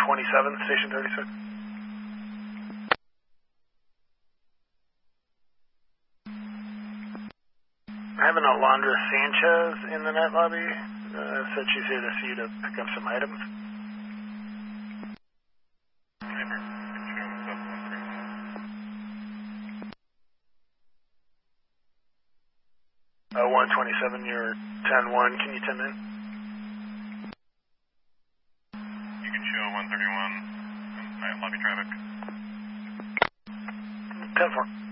Station 36. Having Alondra Sanchez in the net lobby. Said she's here to see you to pick up some items. 127, you're 10-1. Can you 10 in? You can show 131 lobby traffic. 10-4.